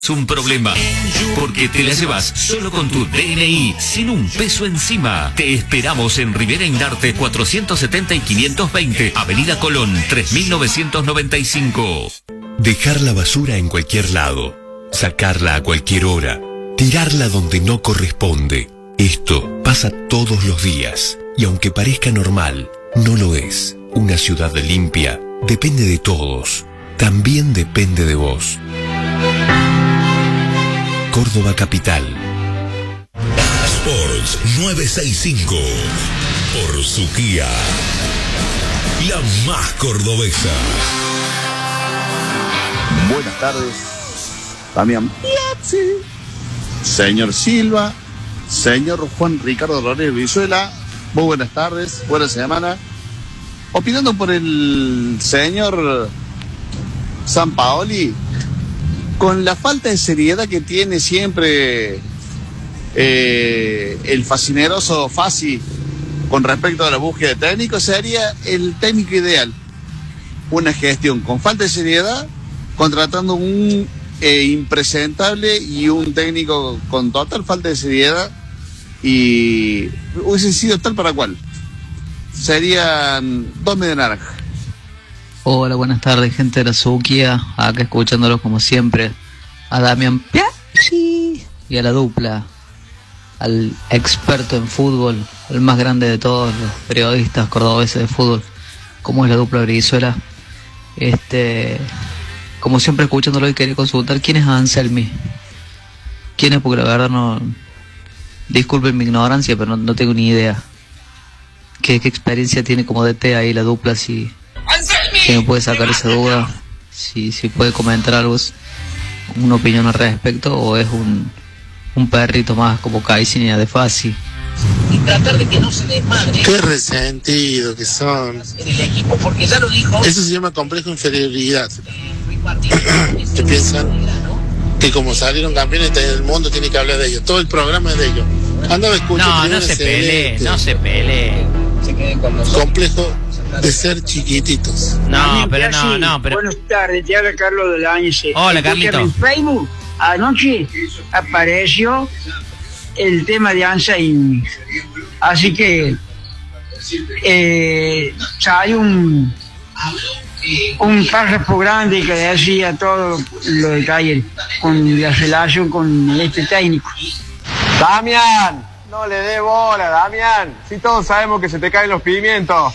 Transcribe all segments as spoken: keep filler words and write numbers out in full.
Es un problema, porque te la llevas solo con tu D N I, sin un peso encima. Te esperamos en Rivera Indarte cuatrocientos setenta y quinientos veinte, Avenida Colón tres mil novecientos noventa y cinco. Dejar la basura en cualquier lado, sacarla a cualquier hora, tirarla donde no corresponde. Esto pasa todos los días, y aunque parezca normal, no lo es. Una ciudad limpia depende de todos, también depende de vos. Córdoba Capital. Sports novecientos sesenta y cinco por Suquía, la más cordobesa. Buenas tardes, Damián Piazzi, señor Silva, señor Juan Ricardo Rodríguez Vizuela. Muy buenas tardes, buena semana. Opinando por el señor Sampaoli, con la falta de seriedad que tiene siempre eh, el fascineroso Fassi con respecto a la búsqueda de técnico, sería el técnico ideal. Una gestión con falta de seriedad, contratando un eh, impresentable y un técnico con total falta de seriedad, y hubiese sido tal para cual. Serían dos media naranja. Hola, buenas tardes, gente de la Suquía, acá escuchándolo como siempre, a Damián Piazzi y a la dupla, al experto en fútbol, el más grande de todos los periodistas cordobeses de fútbol, como es la dupla Brizuela. Este, como siempre escuchándolo, y quería consultar quién es Anselmi. ¿Quién es? Porque la verdad no, disculpen mi ignorancia, pero no, no tengo ni idea. ¿Qué, qué experiencia tiene como D T ahí la dupla? Si Si me puede sacar esa duda, si, si puede comentar algo, una opinión al respecto, o es un, un perrito más como Caixinha de Fassi. Y tratar de que no se desmadre. Qué resentido que son. En el equipo, porque ya lo dijo. Eso se llama complejo de inferioridad. ¿Qué piensan? Que como salieron campeones del mundo tiene que hablar de ellos. Todo el programa es de ellos. Andaba escuchando. No, no se pelee, no se pelee. Se queden con nosotros. Complejo de ser chiquititos. No, pero no, no, pero... Buenas tardes, te habla Carlos Dolañez. Hola, Carlito. En Facebook, anoche apareció el tema de Anselmi. Así que eh, hay un un párrafo grande que decía todo lo de Cayer con la relación con este técnico. Damián, no le dé bola, Damián. Si todos sabemos que se te caen los pimientos.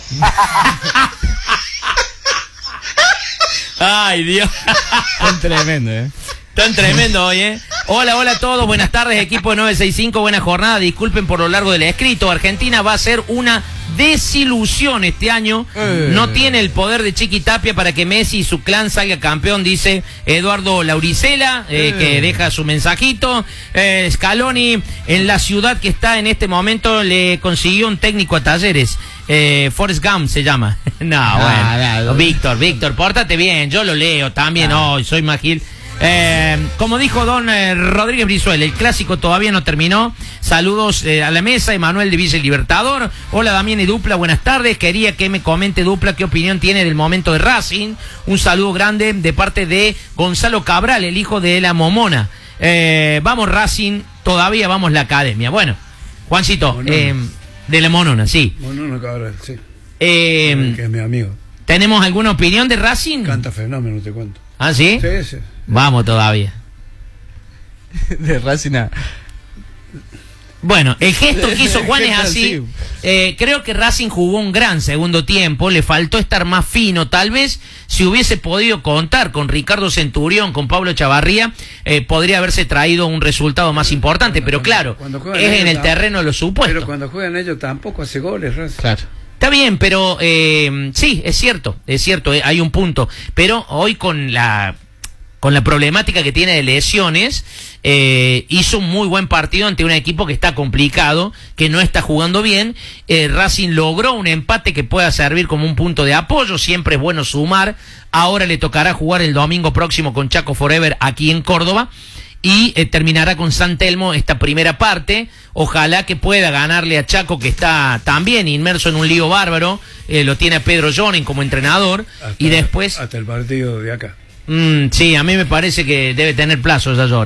Ay, Dios. Tan tremendo, ¿eh? Tan tremendo hoy, ¿eh? Hola, hola a todos. Buenas tardes, equipo de novecientos sesenta y cinco. Buena jornada. Disculpen por lo largo del escrito. Argentina va a ser una desilusión este año. Eh. No tiene el poder de Chiqui Tapia para que Messi y su clan salga campeón, dice Eduardo Lauricela, eh, eh. que deja su mensajito. Eh, Scaloni, en la ciudad que está en este momento, le consiguió un técnico a Talleres. Eh, Forrest Gump se llama. No, ah, bueno. No, no. Víctor, Víctor, pórtate bien. Yo lo leo también. Ah. Oh, soy más gil. Eh, como dijo don eh, Rodríguez Brizuela, el clásico todavía no terminó. Saludos eh, a la mesa, Emanuel de Villa Libertador. Hola Damián y Dupla, buenas tardes. Quería que me comente Dupla qué opinión tiene del momento de Racing. Un saludo grande de parte de Gonzalo Cabral, el hijo de la Momona. eh, Vamos Racing, todavía vamos la academia. Bueno, Juancito, eh, de la Monona, sí. Monona Cabral, sí. eh, Que es mi amigo. ¿Tenemos alguna opinión de Racing? Canta fenómeno, te cuento. ¿Ah, sí? Sí, sí. Vamos todavía. De Racing a... Bueno, el gesto que hizo Juan es así. Eh, creo que Racing jugó un gran segundo tiempo. Le faltó estar más fino. Tal vez si hubiese podido contar con Ricardo Centurión, con Pablo Chavarría, eh, podría haberse traído un resultado más importante. Pero claro, es en el terreno de lo supuesto. Pero cuando juegan ellos tampoco hace goles, Racing. Claro. Está bien, pero eh, sí, es cierto, es cierto, eh, hay un punto. Pero hoy con la con la problemática que tiene de lesiones, eh, hizo un muy buen partido ante un equipo que está complicado, que no está jugando bien. eh, Racing logró un empate que pueda servir como un punto de apoyo, siempre es bueno sumar. Ahora le tocará jugar el domingo próximo con Chaco Forever aquí en Córdoba. Y eh, terminará con San Telmo esta primera parte. Ojalá que pueda ganarle a Chaco, que está también inmerso en un lío bárbaro. Eh, lo tiene a Pedro Jonen como entrenador. Hasta, y después hasta el partido de acá. Mm, sí, a mí me parece que debe tener plazo esa llora.